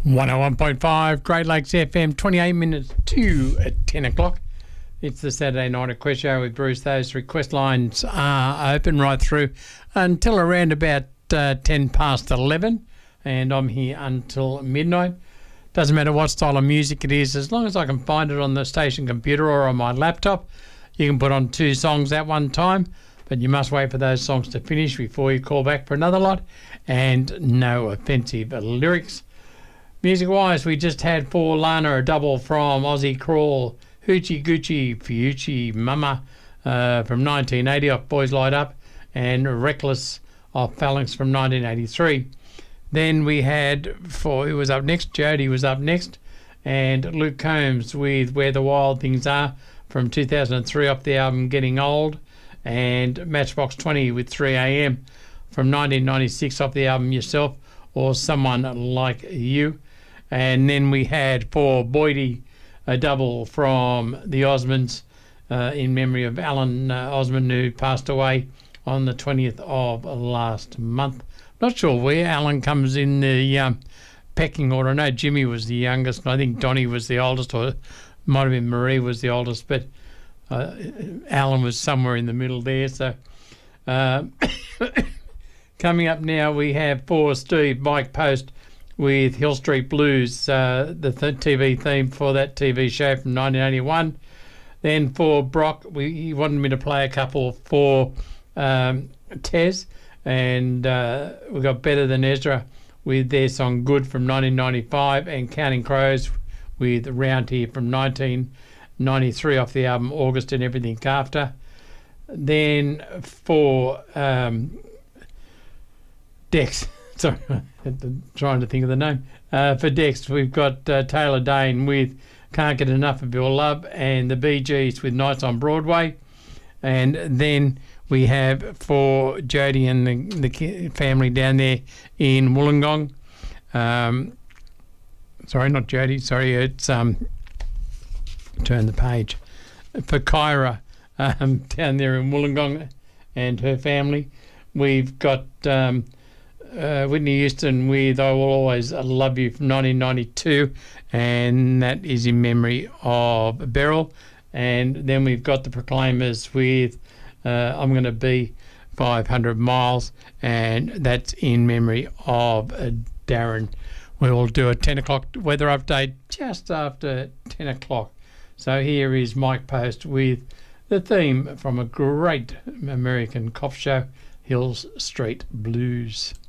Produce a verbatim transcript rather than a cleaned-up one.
one oh one point five Great Lakes F M, twenty-eight minutes to at ten o'clock. It's the Saturday Night Request Show with Bruce. Those request lines are open right through until around about uh, ten past eleven, and I'm here until midnight. Doesn't matter what style of music it is, as long as I can find it on the station computer or on my laptop. You can put on two songs at one time, but you must wait for those songs to finish before you call back for another lot, and no offensive lyrics. Music-wise, we just had for Lana a double from Aussie Crawl, Hoochie Goochie Fiuchi Mama uh, from nineteen eighty off Boys Light Up, and Reckless off Phalanx from nineteen eighty-three. Then we had, for who was up next? Jody was up next, and Luke Combs with Where the Wild Things Are from two thousand three off the album Getting Old, and Matchbox twenty with three a m from nineteen ninety-six off the album Yourself or Someone Like You. And then we had for Boydie a double from the Osmonds uh, in memory of Alan uh, Osmond, who passed away on the twentieth of last month. Not sure where Alan comes in the um, pecking order. I know Jimmy was the youngest, and I think Donnie was the oldest, or might have been Marie was the oldest, but uh, Alan was somewhere in the middle there. So uh, coming up now, we have for Steve Mike Post with Hill Street Blues, uh, the th- T V theme for that T V show from nineteen eighty-one. Then for Brock, we, he wanted me to play a couple for um, Tez, and uh, we got Better Than Ezra with their song Good from nineteen ninety-five, and Counting Crows with Round Here from nineteen ninety-three off the album August and Everything After. Then for um, Dex, sorry, trying to think of the name. Uh, for Dex, we've got uh, Taylor Dane with Can't Get Enough of Your Love, and the Bee Gees with Nights on Broadway. And then we have for Jody and the, the family down there in Wollongong. Um, sorry, not Jody. Sorry, it's um. Turn the page. For Kyra um, down there in Wollongong and her family, we've got um, uh, Whitney Houston with I Will Always Love You from nineteen ninety-two, and that is in memory of Beryl. And then we've got the Proclaimers with uh, I'm Gonna Be five hundred miles, and that's in memory of uh, Darren. We will do a ten o'clock weather update just after ten o'clock. So here is Mike Post with the theme from a great American cop show, Hill Street Blues.